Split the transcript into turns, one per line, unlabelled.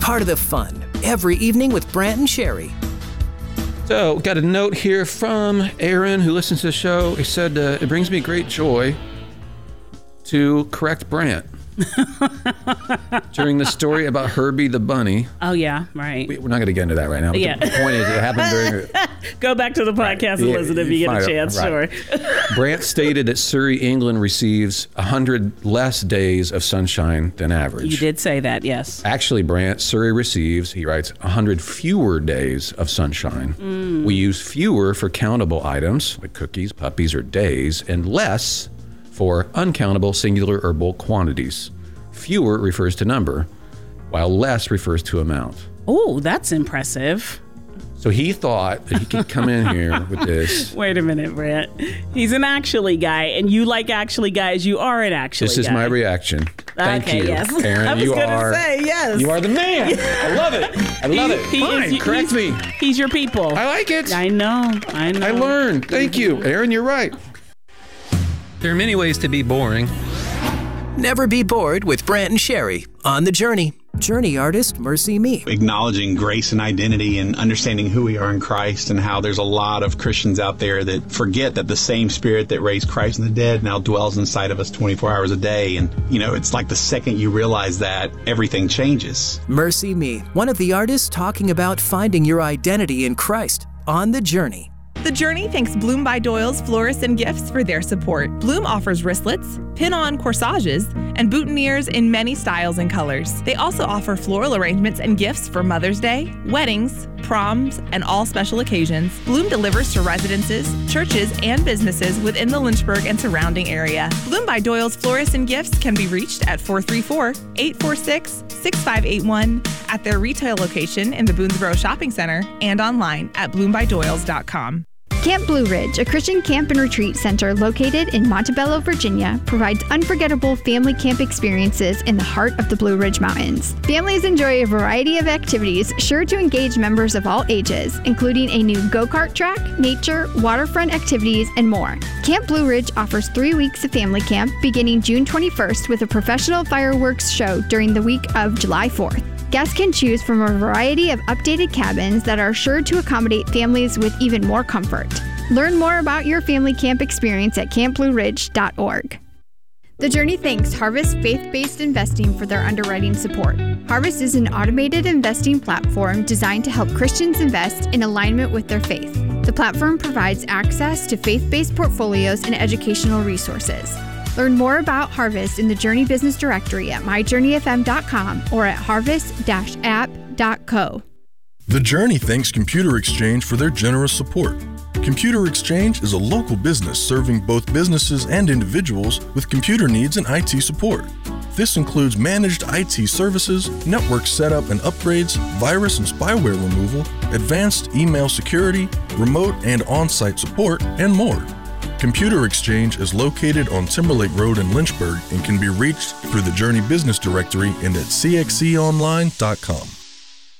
part of the fun every evening with Brant and Sherry.
So, got a note here from Aaron, who listens to the show. He said, it brings me great joy to correct Brant during the story about Herbie the bunny.
Oh, yeah, right.
We're not going to get into that right now. But
Yeah.
The point is, it happened during...
Go back to the podcast and listen if you get a chance, sure.
Brant stated that Surrey, England receives 100 less days of sunshine than average.
You did say that, yes.
Actually, Brant, Surrey receives, he writes, 100 fewer days of sunshine. We use fewer for countable items, like cookies, puppies, or days, and less for uncountable singular or bulk quantities. Fewer refers to number, while less refers to amount.
Oh, that's impressive.
So he thought that he could come in here with this.
Wait a minute, Brant. He's an actually guy, and you like actually guys. You are an actually guy.
This is my reaction. Thank you,
yes.
Aaron.
I was going to say, yes.
You are the man. I love it. I love it. Fine, correct me.
He's your people.
I like it.
I know.
I learned. Thank you. Aaron, you're right.
There are many ways to be boring.
Never be bored with Brant and Sherry on The Journey. Journey artist Mercy Me.
Acknowledging grace and identity and understanding who we are in Christ, and how there's a lot of Christians out there that forget that the same Spirit that raised Christ from the dead now dwells inside of us 24 hours a day. And, it's like the second you realize that, everything changes.
Mercy Me, one of the artists talking about finding your identity in Christ on The Journey.
The Journey thanks Bloom by Doyle's Florists and Gifts for their support. Bloom offers wristlets, pin-on corsages, and boutonnieres in many styles and colors. They also offer floral arrangements and gifts for Mother's Day, weddings, proms, and all special occasions. Bloom delivers to residences, churches, and businesses within the Lynchburg and surrounding area. Bloom by Doyle's Florists and Gifts can be reached at 434-846-6581 at their retail location in the Boonesboro Shopping Center and online at bloombydoyles.com.
Camp Blue Ridge, a Christian camp and retreat center located in Montebello, Virginia, provides unforgettable family camp experiences in the heart of the Blue Ridge Mountains. Families enjoy a variety of activities sure to engage members of all ages, including a new go-kart track, nature, waterfront activities, and more. Camp Blue Ridge offers 3 weeks of family camp beginning June 21st with a professional fireworks show during the week of July 4th. Guests can choose from a variety of updated cabins that are sure to accommodate families with even more comfort. Learn more about your family camp experience at campblueridge.org. The Journey thanks Harvest Faith-Based Investing for their underwriting support. Harvest is an automated investing platform designed to help Christians invest in alignment with their faith. The platform provides access to faith-based portfolios and educational resources. Learn more about Harvest in the Journey Business Directory at myjourneyfm.com or at harvest-app.co.
The Journey thanks Computer Exchange for their generous support. Computer Exchange is a local business serving both businesses and individuals with computer needs and IT support. This includes managed IT services, network setup and upgrades, virus and spyware removal, advanced email security, remote and on-site support, and more. Computer Exchange is located on Timberlake Road in Lynchburg and can be reached through the Journey Business Directory and at cxconline.com.